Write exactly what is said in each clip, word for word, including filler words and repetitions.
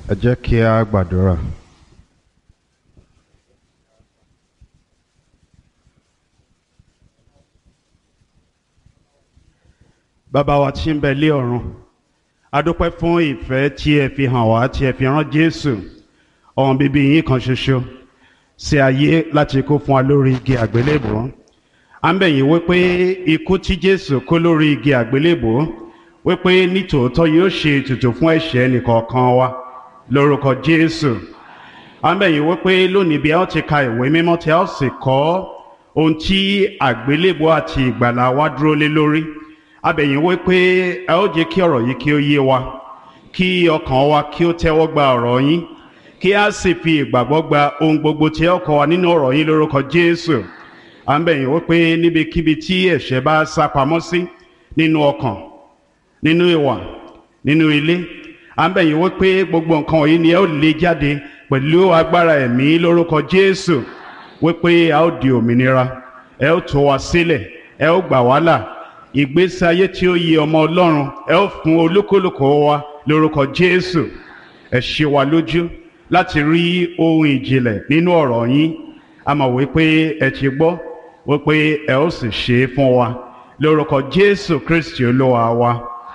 Ẹ jẹ́ kí a gbàdúrà. Bàbá wa tí ń bẹ lé ọ̀run, a dúpẹ́ fún ìfẹ́ tí ẹ fi hàn wá, tí ẹ fi rán Jésù ọmọ bíbí yín kan ṣoṣo sí ayé láti kú fún wa lórí igi àgbélébùú. À ń bẹ̀ yín wípé ikú tí Jésù kú lórí igi àgbélébùú wípé nítòótọ́ yóò ṣe ètùtù fún ẹ̀ṣẹ̀ ẹnìkọ̀ọ̀kan wa lórúkọ Jésù. À ń bẹ̀ yín wípé lónìí bí a ó ti ka ìwé mímọ́ tí a ó sì kọ́ ohun tí àgbélébùú àti ìgbàlà wa dúró lé lórí. A bẹ̀ yín wípé ẹ ó jẹ́ kí ọ̀rọ̀ yìí kí ó yé wa, kí ọkàn wa kí ó tẹ́wọ́ gba ọ̀rọ̀ yín, kí a sì fi ìgbàgbọ́ gba ohun gbogbo tí ẹ ó kọ́ wa nínú ọ̀rọ̀ yín lórúkọ Jésù. À ń bẹ̀ yín wípé níbikíbi tí ẹ̀ṣẹ̀ bá sá pamọ́ sí nínú ọkàn, nínú ìwà, nínú ilé, à ń bẹ̀ yín wípé gbogbo nǹkan wọ̀nyí ni ẹ ó lé jáde pẹ̀lú agbára ẹ̀mí lórúkọ Jésù, wípé a ó di òmìnira, ẹ ó tú wa sílẹ̀, ẹ ó gbà wá là. Ìgbésí ayé tí ó yẹ ọmọ Ọlọ́run ẹ ó fún olúkúlùkù wa lórúkọ Jésù. Ẹ ṣe wa lójú láti rí ohun ìjìnlẹ̀ nínú ọ̀rọ̀ yín. A mọ̀ wípé ẹ ti gbọ́ wípé ẹ ó sì ṣe é fún wa lórúkọ Jésù Kristi Olúwa wa.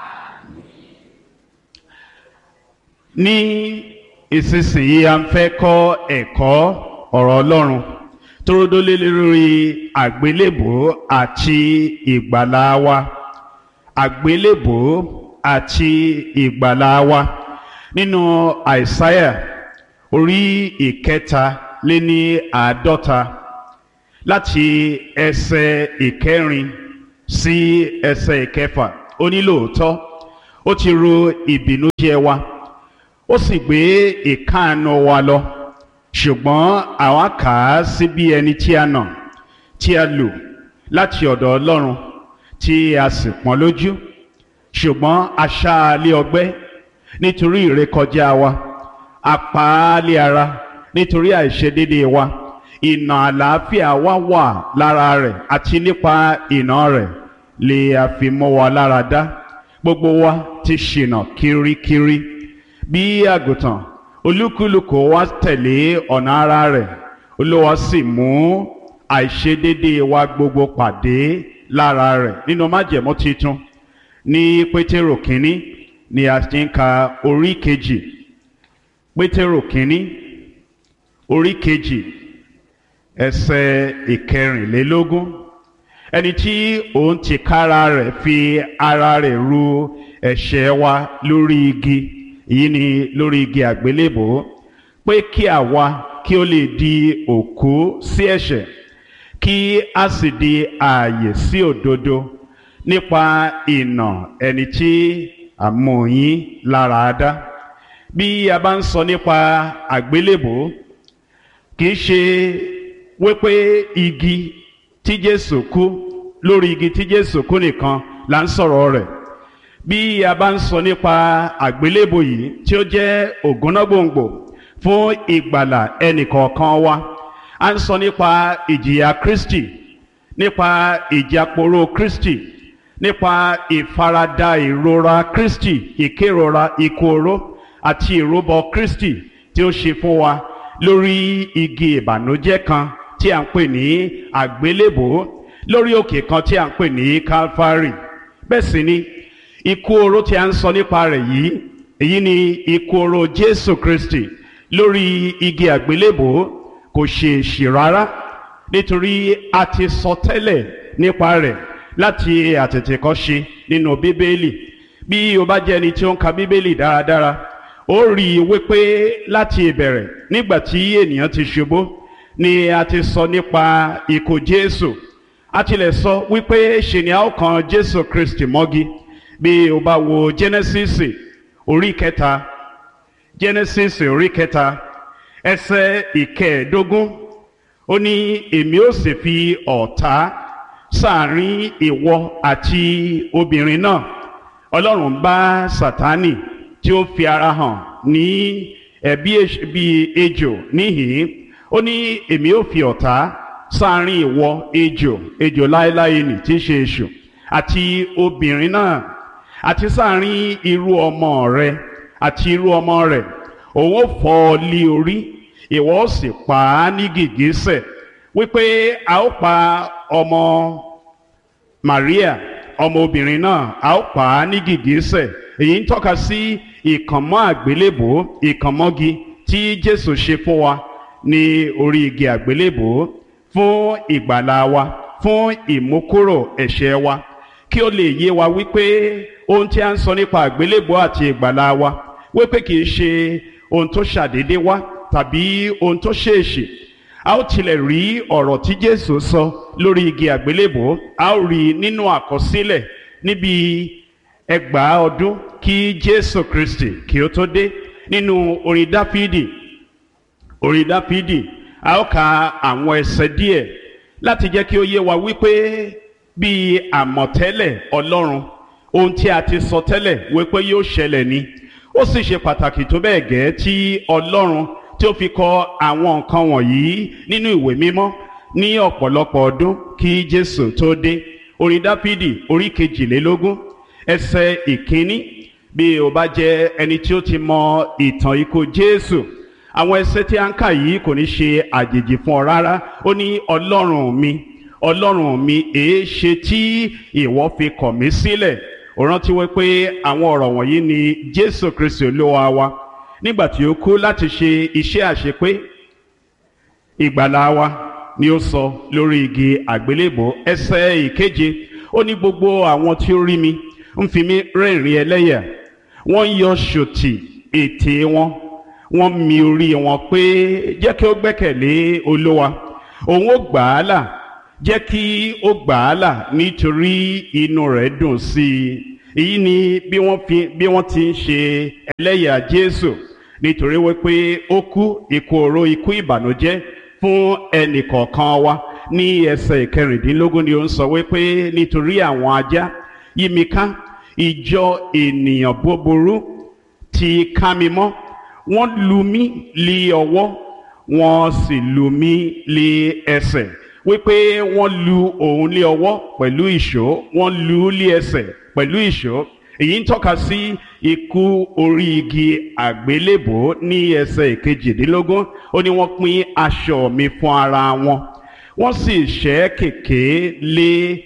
Ní ìsinsìnyí a ń fẹ́ kọ́ ẹ̀kọ́ ọ̀rọ̀ Ọlọ́run tó dólé lórí àgbélébùú àti ìgbàlà wa. Àgbélébùú àti ìgbàlà wa nínú Àìsáyà orí ìkẹta lé ní àádọ́ta láti ẹsẹ̀ ìkẹrin sí ẹsẹ̀ ìkẹfà. Ó ní lóòótọ́ ó ti ru ìbìnújẹ́ wa, ó sì gbé ìkáàánú wa lọ, ṣùgbọ́n àwa kà á sí bí ẹni tí a nà, tí a lù láti ọ̀dọ̀ Ọlọ́run, tí a sì pọ́n lójú. Ṣùgbọ́n a ṣá a lé ọgbẹ́ nítorí ìrékọjá wa, a pa á lé ara nítorí àìṣedéédéé wa. Ìnà àlàáfíà wa wà lára rẹ̀, àti nípa ìnà rẹ̀ lè a fi mọ́ wa lára dá. Gbogbo wa ti ṣìnà kirikiri bí àgùntàn, olúkúlùkù wa tẹ̀lé ọ̀nà ara rẹ̀, Olúwa sì mú àìṣedéédéé wa gbogbo pàdé lára rẹ̀. Nínú májẹ̀mú titun ní Pétérù kínní ni a ti ń ka orí kejì. Pétérù kínní orí kejì ẹsẹ̀ ìkẹrìnlélógún. Ẹni tí òun tìkára rẹ̀ fi ara rẹ̀ ru ẹ̀ṣẹ̀ wa lórí igi, èyí ni lórí igi àgbélébùú, pé kí àwa kí ó lè di òkú sí ẹ̀ṣẹ̀, kí a sì di ààyè sí òdodo nípa ìnà ẹni tí a mú yín lára dá. Bí a bá ń sọ nípa àgbélébùú, kì í ṣe wípé igi tí Jésù kú, lórí igi tí Jésù kú nìkan là ń sọ̀rọ̀ rẹ̀. Bí a bá ń sọ nípa àgbélébùú yìí tí ó jẹ́ ògúnnágbòǹgbò fún ìgbàlà ẹnìkọ̀ọ̀kan wa, a ń sọ nípa ìjìyà Kristi, nípa ìjàporó Kristi, nípa ìfaradà ìrora Kristi, ìkérora ikú oró àti ìrúbọ Kristi tí ó ṣe fún wa lórí igi ìbànújẹ́ kan tí a ń pè ní àgbélébùú, lórí òkè kan tí a ń pè ní Calvary. Bẹ́ẹ̀ sì ni ikú oró tí a ń sọ nípa rẹ̀ yìí, èyí ni ikú oró Jésù Kristi lórí igi àgbélébùú kò ṣe èṣì rárá, nítorí a ti sọ tẹ́lẹ̀ nípa rẹ̀ láti àtètèkọ́ṣe nínú Bíbélì. Bí o bá jẹ́ ẹni tí ó ń ka Bíbélì dáradára, ó rí i wípé láti ìbẹ̀rẹ̀ nígbà tí ènìyàn ti ṣubú ni a ti sọ nípa ikú Jésù. A tilẹ̀ sọ wípé ṣe ni a ó kan Jésù Kristi mọ́gi. Bí o bá wo Genesis orí kẹta, Genesis orí kẹta ẹsẹ̀ ìkẹẹ̀ẹ́dógún, ó ní èmi ó sì fi ọ̀tá sáàrin ìwọ àti obìnrin náà. Ọlọ́run bá Sátánì tí ó fi ara hàn ní ẹ̀bí bí ejò níhìn-ín, ó ní èmi ó fi ọ̀tá sáàrin ìwọ ejò, ejò láéláé nì tí í ṣe èṣù, àti obìnrin náà, àti sáàrin irú ọmọ rẹ àti irú ọmọ rẹ̀. òun ó fọ́ ọ lé orí, ìwọ ó sì pa á ní gìgísẹ̀, wípé a ó pa ọmọ Maria ọmọbìnrin náà, a ó pa á ní gìgísẹ̀. Èyí ń tọ́ka sí ìkànmọ́ àgbélébò, ìkànmọ́gi tí Jésù ṣe fún wa ní orí igi àgbélébò fún ìgbàlà wa, fún ìmúkúrò ẹ̀ṣẹ̀ wa, kí ó lè yé wa wípé ohun tí a ń sọ nípa àgbélébò àti ìgbàlà wa wípé kì í ṣe ohun tó ṣàdédé wá tàbí ohun tó ṣèèṣì. A ó tilẹ̀ rí ọ̀rọ̀ tí Jésù sọ lórí igi àgbélébò, a ó rí nínú àkọsílẹ̀ níbi ẹgbàá ọdún kí Jésù Kristi kí ó tó dé. Nínú orin Dáfídì, orin Dáfídì a ó ka àwọn ẹsẹ̀ díẹ̀ láti jẹ́ kí ó yé wa wípé bí àmọ̀tẹ́lẹ̀ Ọlọ́run, ohun tí a ti sọ tẹ́lẹ̀ wípé yóò ṣẹlẹ̀ ni. Ó sì ṣe pàtàkì tó bẹ́ẹ̀ gẹ́ tí Ọlọ́run tí ó fi kọ àwọn nǹkan wọ̀nyí nínú ìwé mímọ́ ní ọ̀pọ̀lọpọ̀ ọdún kí Jésù tó dé. Orin Dáfídì orí kejìlélógún ẹsẹ̀ ìkíní. Bí o bá jẹ́ ẹni tí ó ti mọ ìtàn ikú Jésù, àwọn ẹsẹ̀ tí a ń kà yìí kò ní ṣe àjèjì fún ọ rárá. Ó ní, Ọlọ́run mi, Ọlọ́run mi, èé ṣe tí ìwọ fi kọ̀ mí sílẹ̀. Ó rántí wípé àwọn ọ̀rọ̀ wọ̀nyí ni Jésù Kristi Olúwa wa nígbà tí ó kú láti ṣe iṣẹ́ àṣepé ìgbàlà wa ni ó sọ lórí igi àgbélébò. Ẹsẹ̀ ìkeje, ó ní, gbogbo àwọn tí ó rí mi ń fi mí rẹ́rìn ẹlẹ́yà, wọ́n yọ ṣòtì ètè wọn, wọ́n mi orí wọn pé jẹ́ kí ó gbẹ́kẹ̀lé Olúwa, òun ó gbà á là, jẹ́ kí ó gbà á là nítorí inú rẹ̀ dùn sí i. Èyí ni bí wọ́n fi bí wọ́n ti ń ṣe ẹlẹ́yà Jésù, nítorí wípé ó kú ikú oró, ikú ìbànújẹ́ fún ẹnì kọ̀ọ̀kan wa. Ní ẹsẹ̀ ìkẹrìndínlógún ni ó ń sọ wípé nítorí àwọn ajá yí mi ká, ìjọ ènìyàn búburú ti ká mi mọ́, wọ́n lù mí lé ọwọ́, wọ́n sì lù mí lé ẹsẹ̀. Wípé wọ́n lù òun lé ọwọ́ pẹ̀lú ìṣó, wọ́n lù ú lé ẹsẹ̀ pẹ̀lú ìṣó. Èyí ń tọ́ka sí ikú orí igi àgbélébò. Ní ẹsẹ̀ ìkejìdínlógún, ó ní, wọ́n pín aṣọ mi fún ara wọn, wọ́n sì ṣẹ́ kèké lé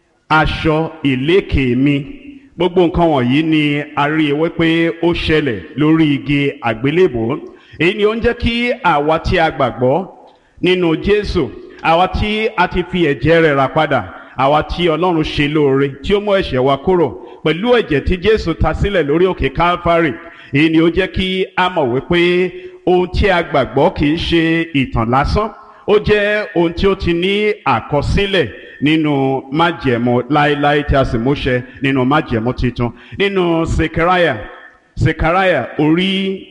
aṣọ ìlékè mi. Gbogbo nǹkan wọ̀nyí ni a rí wípé ó ṣẹlẹ̀ lórí igi àgbélébò. Èyí ni ó ń jẹ́ kí àwa tí a gbàgbọ́ nínú Jésù, àwa tí a ti fi ẹ̀jẹ̀ rẹ̀ rà padà, àwa tí Ọlọ́run ṣe lóore tí ó mú ẹ̀ṣẹ̀ wa kúrò pẹ̀lú ẹ̀jẹ̀ tí Jésù ta sílẹ̀ lórí òkè Calvary. Èyí ni ó jẹ́ kí a mọ̀ wípé ohun tí a gbàgbọ́ kì í ṣe ìtàn lásán, ó jẹ́ ohun tí ó ti ní àkọsílẹ̀ nínú májẹ̀mú láéláé tí a sì múṣẹ nínú májẹ̀mú titun. Nínú Sekaraya, Sekaraya orí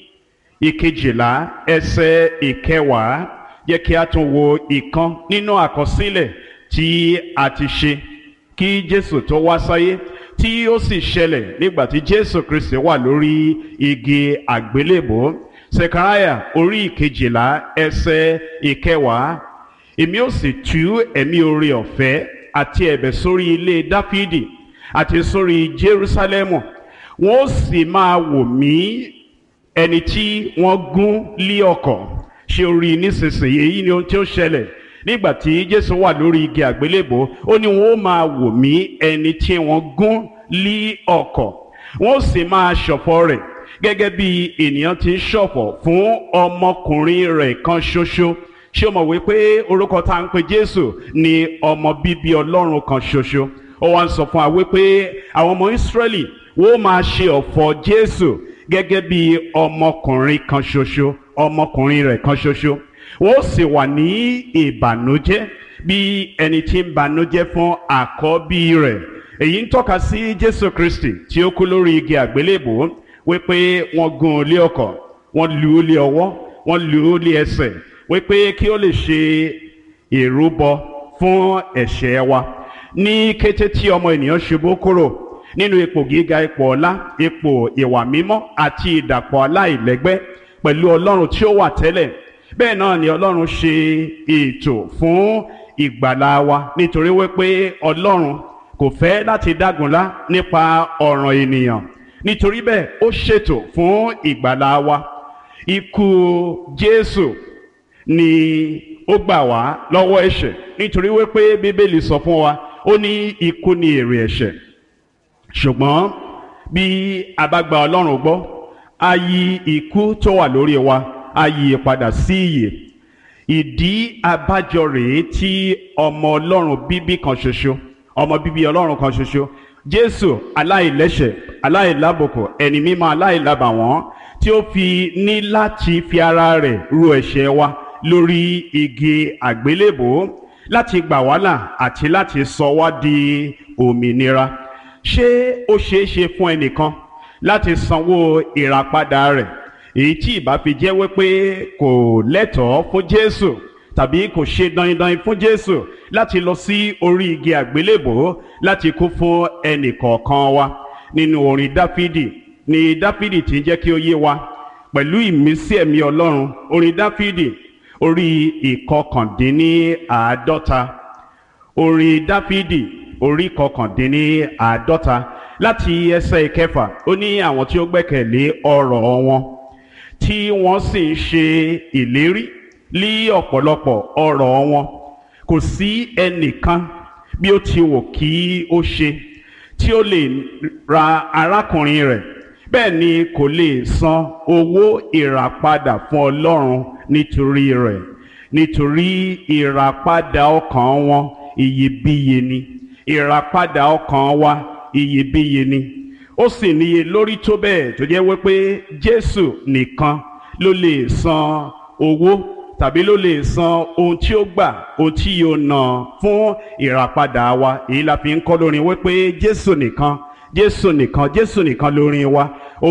ìkejìlá ẹsẹ̀ ìkẹwàá, jẹ́ kí a tún wo ìkan nínú àkọsílẹ̀ tí a ti ṣe kí Jésù tó wá sáyé, tí ó sì ṣẹlẹ̀ nígbà tí Jésù Kristi wà lórí igi àgbélébò. Sekaraya orí ìkejìlá ẹsẹ̀ ìkẹwàá, èmi ó sì tú ẹ̀mí oore ọ̀fẹ́ àti ẹ̀bẹ̀ sórí ilé Dáfídì àti sórí Jerúsálẹ́mù, wọ́n ó sì máa wò mí, ẹni tí wọ́n gún lé ọ̀kọ̀. Ṣé o rí nísinsìnyí? Èyí ni ohun tí ó ṣẹlẹ̀ nígbà tí Jésù wà lórí igi àgbélébò. Ó ní, wọ́n ó máa wò mí, ẹni tí wọ́n gún lé ọ̀kọ̀, wọ́n ó sì máa ṣọ̀fọ̀ rẹ̀ gẹ́gẹ́ bí ènìyàn ti ń ṣọ̀fọ̀ fún ọmọkùnrin rẹ̀ kan ṣoṣo. Ṣé o mọ̀ wípé orúkọ tá ń pe Jésù ni ọmọ bíbí Ọlọ́run kan ṣoṣo? Ó wá ń sọ fún wa wípé àwọn ọmọ Ísírẹ́lì wọ́n máa ṣe ọ̀fọ̀ Jésù gẹ́gẹ́ bí ọmọkùnrin kan ṣoṣo, ọmọkùnrin rẹ̀ kan ṣoṣo. Wọ́n sì wà ní ìbànújẹ́ bí ẹni tí ń bànújẹ́ fún àkọ́bí rẹ̀. Èyí ń tọ́ka sí Jésù Kristi tí ó kú lórí igi àgbélébò, wípé wọ́n gún un lé ọ̀kọ̀, wọ́n lù ú lé ọwọ́, wọ́n lù ú lé ẹsẹ̀, wípé kí ó lè ṣe ìrúbọ fún ẹ̀ṣẹ̀ wa. Ní kété tí ọmọ ènìyàn ṣubú kúrò nínú ipò gíga, ipò ọlá, ipò ìwà mímọ́ àti ìdàpọ̀ aláìlẹ́gbẹ́ pẹ̀lú Ọlọ́run tí ó wà tẹ́lẹ̀, bẹ́ẹ̀ náà ni Ọlọ́run ṣe ètò fún ìgbàlà wa, nítorí wípé Ọlọ́run kò fẹ́ láti dágunlá nípa ọ̀ràn ènìyàn. Nítorí bẹ́ẹ̀ ó ṣètò fún ìgbàlà wa. ikú Jésù ni ó gbà wá lọ́wọ́ ẹ̀ṣẹ̀, nítorí wípé Bíbélì sọ fún wa ó ní ikú ni èrè ẹ̀ṣẹ̀. Ṣùgbọ́n bí a bá gba Ọlọ́run gbọ́, a yí ikú tó wà lórí wa, a yí padà sí ìyè. Ìdí abájọ rèé tí ọmọ Ọlọ́run bíbí kan ṣoṣo, ọmọ bíbí Ọlọ́run kan ṣoṣo, Jésù aláìlẹ́ṣẹ̀, aláìlábùkù, ẹni mímọ́ aláìlábàwọ́n, tí ó fi ní láti fi ara rẹ̀ ru ẹ̀ṣẹ̀ wa lórí igi àgbélébò láti gbà wá là àti láti sọ wá di òmìnira. Ṣé ó ṣeé ṣe fún ẹnìkan láti sanwó ìràpadà rẹ̀, èyí tí ìbá fi jẹ́ wípé kò lẹ́tọ̀ọ́ fún Jésù tàbí kò ṣe dandan fún Jésù láti lọ sí orí igi àgbélébò láti kú fún ẹnìkọ̀ọ̀kan wa? Nínú orin Dáfídì ni Dáfídì ti jẹ́ kí ó yé wa pẹ̀lú ìmísí ẹ̀mí Ọlọ́run. Orin Dáfídì orí ìkọkàndínníàádọ́ta, orin Dáfídì orí ìkọkàndínníàádọ́ta láti ẹsẹ̀ ìkẹfà, ó ní àwọn tí ó gbẹ́kẹ̀lé ọ̀rọ̀ wọn tí wọ́n sì ń ṣe ìlérí lí ọ̀pọ̀lọpọ̀ ọ̀rọ̀ wọn, kò sí ẹnìkan bí ó ti wù kí ó ṣe tí ó lè ra arákùnrin rẹ̀, bẹ́ẹ̀ ni kò lè san owó ìràpadà fún Ọlọ́run nítorí rẹ̀, nítorí ìràpadà ọkàn wọn iyebíye ni, ìràpadà ọkàn wa iyebíye ni. Ó sì níye lórí tó bẹ́ẹ̀ tó jẹ́ wípé Jésù nìkan ló lè san owó tàbí ló lè san ohun tí ó gbà, ohun tí yóò ná fún ìràpadà wa. Èyí la fi ń kọ́ lórin wípé Jésù nìkan, Jésù nìkan, Jésù nìkan lórin wa.